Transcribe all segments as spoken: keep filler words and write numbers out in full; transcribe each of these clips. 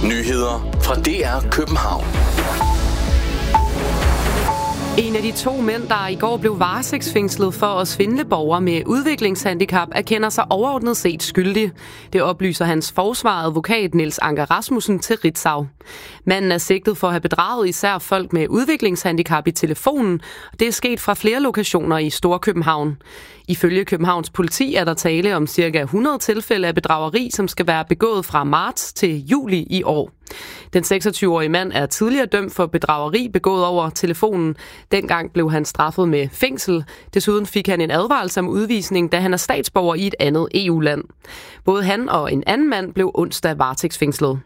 Nyheder fra D R København. En af de to mænd, der i går blev varetægtsfængslet for at svindle borgere med udviklingshandicap, erkender sig overordnet set skyldig. Det oplyser hans forsvaradvokat Niels Anker Rasmussen til Ritzau. Manden er sigtet for at have bedraget især folk med udviklingshandicap i telefonen, og det er sket fra flere lokationer i Storkøbenhavn. Ifølge Københavns politi er der tale om ca. hundrede tilfælde af bedrageri, som skal være begået fra marts til juli i år. Den seksogtyve-årige mand er tidligere dømt for bedrageri begået over telefonen. Dengang blev han straffet med fængsel. Desuden fik han en advarelse om udvisning, da han er statsborger i et andet E U-land. Både han og en anden mand blev onsdag varetægtsfængslet.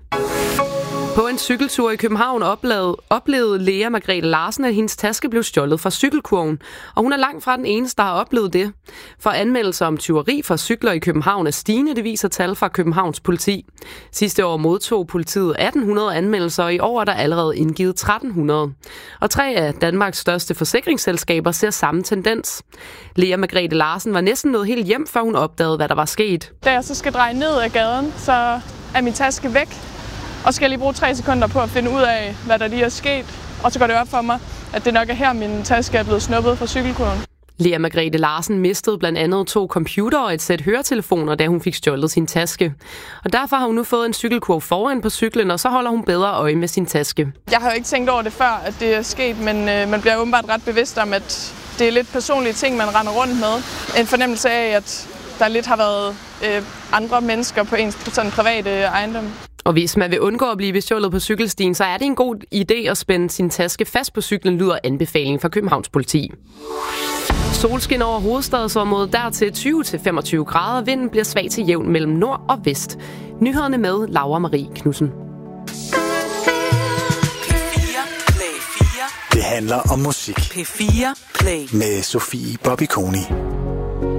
På en cykeltur i København oplevede, oplevede Lea Margrethe Larsen, at hendes taske blev stjålet fra cykelkurven. Og hun er langt fra den eneste, der har oplevet det. For anmeldelser om tyveri fra cykler i København er stigende, det viser tal fra Københavns politi. Sidste år modtog politiet atten hundrede anmeldelser, og i år er der allerede indgivet tretten hundrede. Og tre af Danmarks største forsikringsselskaber ser samme tendens. Lea Margrethe Larsen var næsten nået helt hjem, før hun opdagede, hvad der var sket. Da jeg så skal dreje ned ad gaden, så er min taske væk. Og skal jeg lige bruge tre sekunder på at finde ud af, hvad der lige er sket. Og så går det op for mig, at det nok er her, min taske er blevet snuppet fra cykelkurven. Lea Margrethe Larsen mistede blandt andet to computere og et sæt høretelefoner, da hun fik stjålet sin taske. Og derfor har hun nu fået en cykelkurv foran på cyklen, og så holder hun bedre øje med sin taske. Jeg har jo ikke tænkt over det før, at det er sket, men øh, man bliver åbenbart ret bevidst om, at det er lidt personlige ting, man render rundt med. En fornemmelse af, at der lidt har været øh, andre mennesker på ens sådan private ejendom. Og hvis man vil undgå at blive bestjålet på cykelstien, så er det en god idé at spænde sin taske fast på cyklen, lyder anbefalingen fra Københavns politi. Solskin over hovedstadsområdet, der til tyve til femogtyve grader. Vinden bliver svag til jævn mellem nord og vest. Nyhederne med Laura Marie Knudsen. Det handler om musik. P fire Play. Med Sofie Bobby Koni.